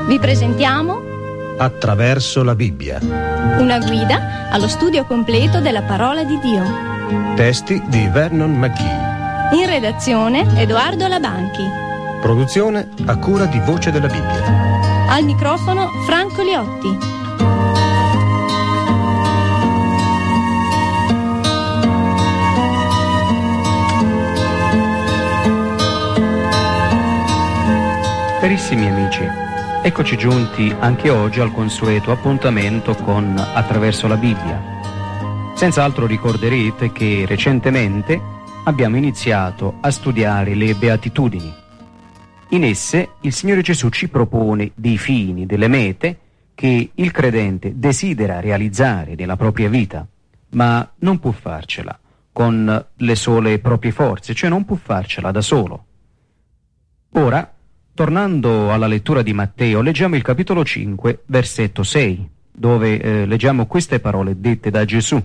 Vi presentiamo Attraverso la Bibbia. una guida allo studio completo della parola di Dio. Testi di Vernon McGee. In redazione Edoardo Labanchi. Produzione a cura di Voce della Bibbia. Al microfono Franco Liotti. Carissimi amici, eccoci giunti anche oggi al consueto appuntamento con Attraverso la Bibbia. Senz'altro ricorderete che recentemente abbiamo iniziato a studiare le Beatitudini. In esse il Signore Gesù ci propone dei fini, delle mete che il credente desidera realizzare nella propria vita, ma non può farcela con le sole proprie forze, cioè non può farcela da solo. Ora, tornando alla lettura di Matteo, leggiamo il capitolo 5, versetto 6, dove leggiamo queste parole dette da Gesù.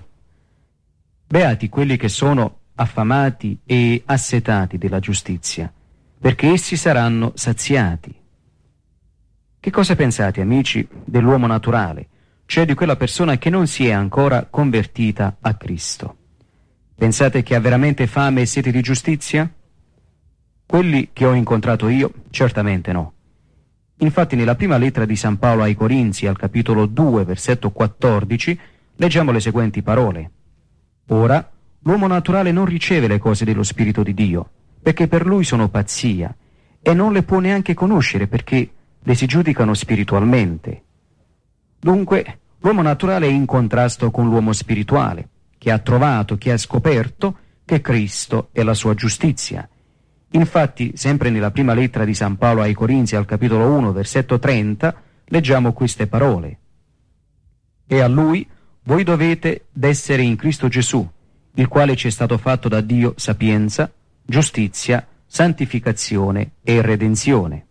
Beati quelli che sono affamati e assetati della giustizia, perché essi saranno saziati. Che cosa pensate, amici, dell'uomo naturale, cioè di quella persona che non si è ancora convertita a Cristo? Pensate che ha veramente fame e sete di giustizia? Quelli che ho incontrato io, certamente no. Infatti nella prima lettera di San Paolo ai Corinzi, al capitolo 2, versetto 14, leggiamo le seguenti parole. Ora, l'uomo naturale non riceve le cose dello Spirito di Dio, perché per lui sono pazzia, e non le può neanche conoscere perché le si giudicano spiritualmente. Dunque, l'uomo naturale è in contrasto con l'uomo spirituale, che ha trovato, che ha scoperto che Cristo è la sua giustizia. Infatti, sempre nella prima lettera di San Paolo ai Corinzi, al capitolo 1, versetto 30, leggiamo queste parole. E a Lui voi dovete d'essere in Cristo Gesù, il quale ci è stato fatto da Dio sapienza, giustizia, santificazione e redenzione.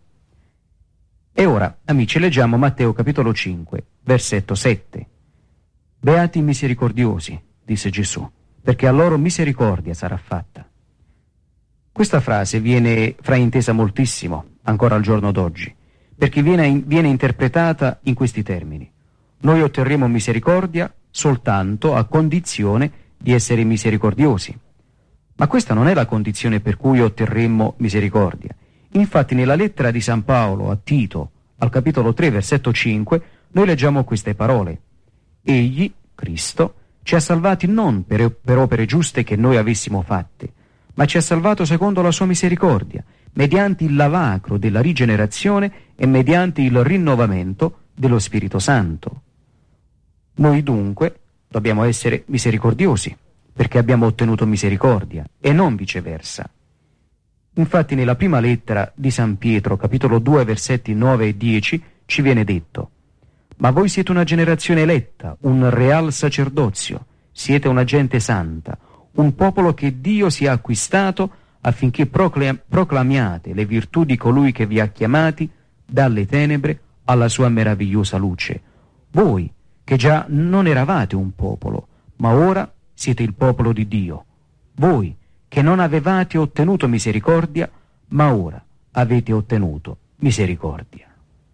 E ora, amici, leggiamo Matteo capitolo 5, versetto 7. Beati i misericordiosi, disse Gesù, perché a loro misericordia sarà fatta. Questa frase viene fraintesa moltissimo, ancora al giorno d'oggi, perché viene interpretata in questi termini. Noi otterremo misericordia soltanto a condizione di essere misericordiosi. Ma questa non è la condizione per cui otterremo misericordia. Infatti nella lettera di San Paolo a Tito, al capitolo 3, versetto 5, noi leggiamo queste parole. Egli, Cristo, ci ha salvati non per opere giuste che noi avessimo fatte, ma ci ha salvato secondo la sua misericordia, mediante il lavacro della rigenerazione e mediante il rinnovamento dello Spirito Santo. Noi dunque dobbiamo essere misericordiosi, perché abbiamo ottenuto misericordia, e non viceversa. Infatti nella prima lettera di San Pietro, capitolo 2, versetti 9 e 10, ci viene detto: «Ma voi siete una generazione eletta, un real sacerdozio, siete una gente santa, un popolo che Dio si è acquistato affinché proclamiate le virtù di colui che vi ha chiamati dalle tenebre alla sua meravigliosa luce. Voi, che già non eravate un popolo, ma ora siete il popolo di Dio. Voi, che non avevate ottenuto misericordia, ma ora avete ottenuto misericordia».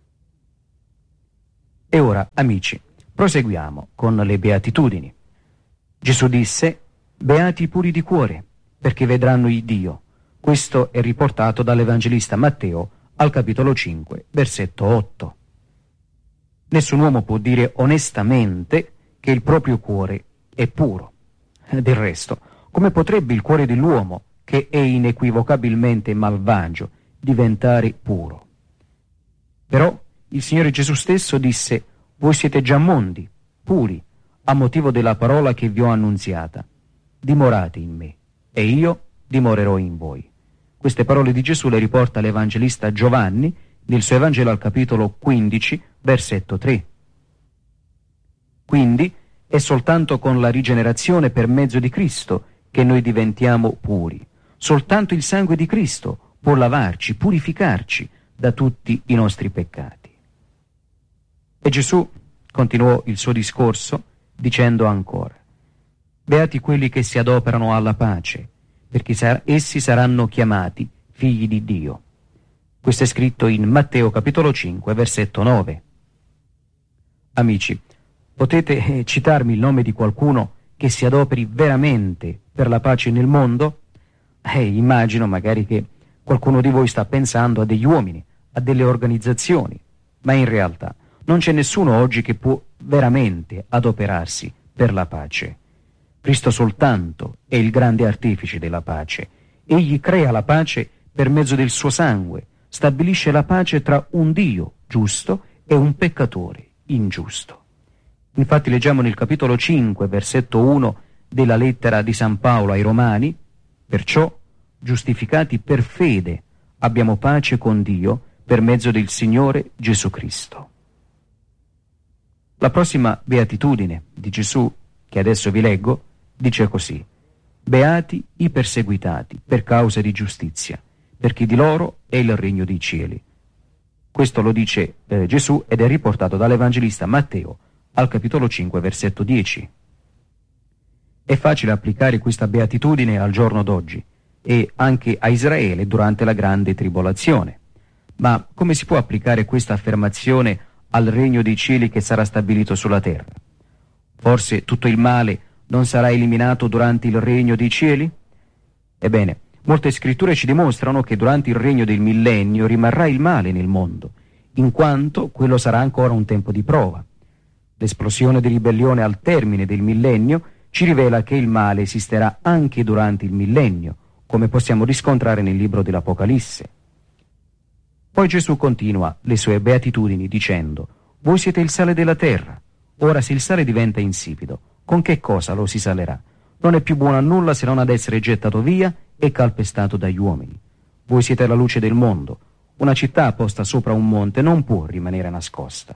E ora, amici, proseguiamo con le Beatitudini. Gesù disse: «Beati i puri di cuore, perché vedranno il Dio». Questo è riportato dall'Evangelista Matteo al capitolo 5, versetto 8. Nessun uomo può dire onestamente che il proprio cuore è puro. Del resto, come potrebbe il cuore dell'uomo, che è inequivocabilmente malvagio, diventare puro? Però il Signore Gesù stesso disse: «Voi siete già mondi, puri, a motivo della parola che vi ho annunziata. Dimorate in me, e io dimorerò in voi». Queste parole di Gesù le riporta l'Evangelista Giovanni nel suo Evangelo al capitolo 15, versetto 3. Quindi è soltanto con la rigenerazione per mezzo di Cristo che noi diventiamo puri. Soltanto il sangue di Cristo può lavarci, purificarci da tutti i nostri peccati. E Gesù continuò il suo discorso dicendo ancora: «Beati quelli che si adoperano alla pace, perché essi saranno chiamati figli di Dio». Questo è scritto in Matteo capitolo 5, versetto 9. Amici, potete citarmi il nome di qualcuno che si adoperi veramente per la pace nel mondo? Immagino magari che qualcuno di voi sta pensando a degli uomini, a delle organizzazioni, ma in realtà non c'è nessuno oggi che può veramente adoperarsi per la pace. Cristo soltanto è il grande artefice della pace. Egli crea la pace per mezzo del suo sangue, stabilisce la pace tra un Dio giusto e un peccatore ingiusto. Infatti leggiamo nel capitolo 5, versetto 1 della lettera di San Paolo ai Romani: perciò, giustificati per fede, abbiamo pace con Dio per mezzo del Signore Gesù Cristo. La prossima beatitudine di Gesù, che adesso vi leggo, dice così: beati i perseguitati per causa di giustizia, perché di loro è il regno dei cieli. Questo lo dice Gesù ed è riportato dall'Evangelista Matteo al capitolo 5, versetto 10. È facile applicare questa beatitudine al giorno d'oggi e anche a Israele durante la grande tribolazione. Ma come si può applicare questa affermazione al regno dei cieli che sarà stabilito sulla terra? Forse tutto il male non sarà eliminato durante il regno dei cieli? Ebbene, molte scritture ci dimostrano che durante il regno del millennio rimarrà il male nel mondo, in quanto quello sarà ancora un tempo di prova. L'esplosione di ribellione al termine del millennio ci rivela che il male esisterà anche durante il millennio, come possiamo riscontrare nel libro dell'Apocalisse. Poi Gesù continua le sue beatitudini dicendo: voi siete il sale della terra. Ora se il sale diventa insipido, con che cosa lo si salerà? Non è più buono a nulla se non ad essere gettato via e calpestato dagli uomini. Voi siete la luce del mondo. Una città posta sopra un monte non può rimanere nascosta.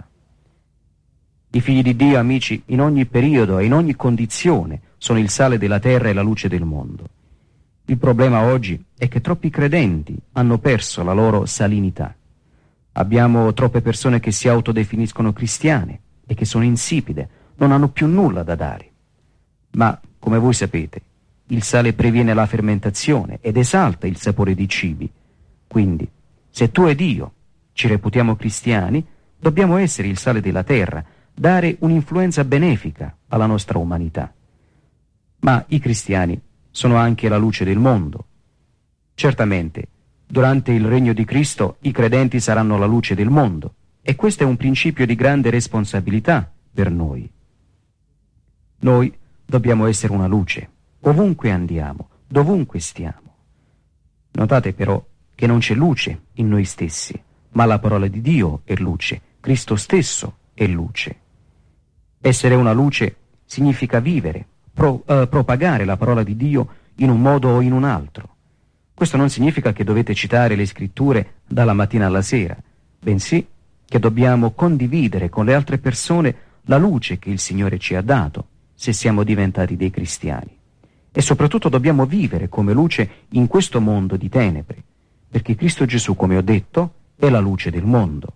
I figli di Dio, amici, in ogni periodo e in ogni condizione sono il sale della terra e la luce del mondo. Il problema oggi è che troppi credenti hanno perso la loro salinità. Abbiamo troppe persone che si autodefiniscono cristiane e che sono insipide, non hanno più nulla da dare. Ma, come voi sapete, il sale previene la fermentazione ed esalta il sapore dei cibi. Quindi, se tu ed io ci reputiamo cristiani, dobbiamo essere il sale della terra, dare un'influenza benefica alla nostra umanità. Ma i cristiani sono anche la luce del mondo. Certamente, durante il regno di Cristo i credenti saranno la luce del mondo, e questo è un principio di grande responsabilità per noi. Noi dobbiamo essere una luce, ovunque andiamo, dovunque stiamo. Notate però che non c'è luce in noi stessi, ma la parola di Dio è luce, Cristo stesso è luce. Essere una luce significa vivere, propagare la parola di Dio in un modo o in un altro. Questo non significa che dovete citare le scritture dalla mattina alla sera, bensì che dobbiamo condividere con le altre persone la luce che il Signore ci ha dato, se siamo diventati dei cristiani. E soprattutto dobbiamo vivere come luce in questo mondo di tenebre, perché Cristo Gesù, come ho detto, è la luce del mondo.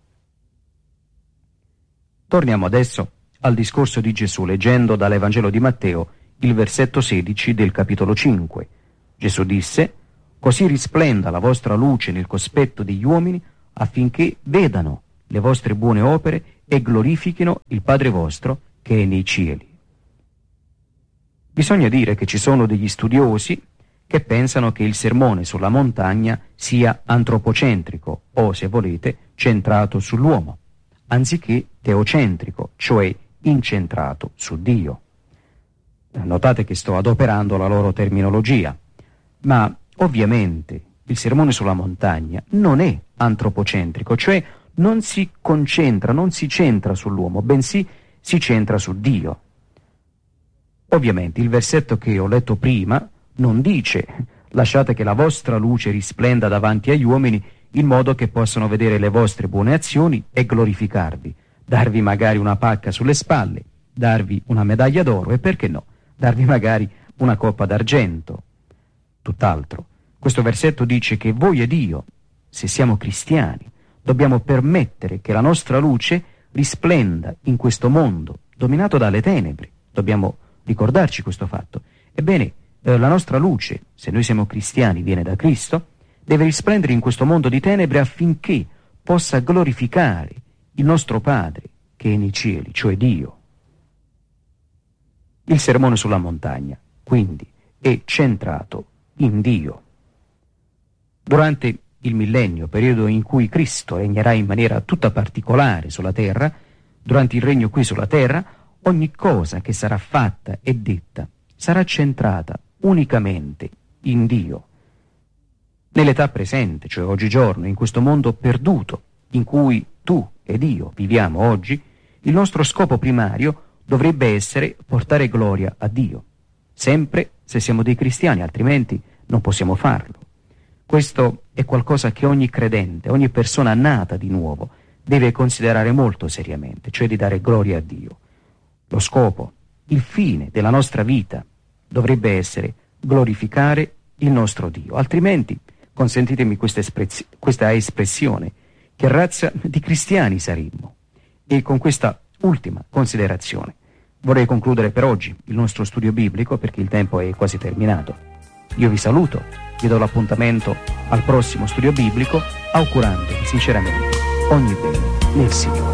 Torniamo adesso al discorso di Gesù leggendo dall'Evangelo di Matteo il versetto 16 del capitolo 5. Gesù disse: «Così risplenda la vostra luce nel cospetto degli uomini, affinché vedano le vostre buone opere e glorifichino il Padre vostro che è nei cieli». Bisogna dire che ci sono degli studiosi che pensano che il sermone sulla montagna sia antropocentrico o, se volete, centrato sull'uomo, anziché teocentrico, cioè incentrato su Dio. Notate che sto adoperando la loro terminologia, ma ovviamente il sermone sulla montagna non è antropocentrico, cioè non si concentra, non si centra sull'uomo, bensì si centra su Dio. Ovviamente il versetto che ho letto prima non dice: lasciate che la vostra luce risplenda davanti agli uomini in modo che possano vedere le vostre buone azioni e glorificarvi, darvi magari una pacca sulle spalle, darvi una medaglia d'oro e, perché no, darvi magari una coppa d'argento. Tutt'altro. Questo versetto dice che voi ed io, se siamo cristiani, dobbiamo permettere che la nostra luce risplenda in questo mondo dominato dalle tenebre. Dobbiamo ricordarci questo fatto. Ebbene, la nostra luce, se noi siamo cristiani, viene da Cristo, deve risplendere in questo mondo di tenebre affinché possa glorificare il nostro Padre che è nei cieli, cioè Dio. Il sermone sulla montagna, quindi, è centrato in Dio. Durante il millennio, periodo in cui Cristo regnerà in maniera tutta particolare sulla terra, durante il regno qui sulla terra, ogni cosa che sarà fatta e detta sarà centrata unicamente in Dio. Nell'età presente, cioè oggigiorno, in questo mondo perduto, in cui tu ed io viviamo oggi, il nostro scopo primario dovrebbe essere portare gloria a Dio, sempre se siamo dei cristiani, altrimenti non possiamo farlo. Questo è qualcosa che ogni credente, ogni persona nata di nuovo, deve considerare molto seriamente, cioè di dare gloria a Dio. Lo scopo, il fine della nostra vita dovrebbe essere glorificare il nostro Dio, altrimenti, consentitemi questa espressione, che razza di cristiani saremmo. E con questa ultima considerazione vorrei concludere per oggi il nostro studio biblico, perché il tempo è quasi terminato. Io vi saluto, vi do l'appuntamento al prossimo studio biblico, augurandovi sinceramente ogni bene nel Signore.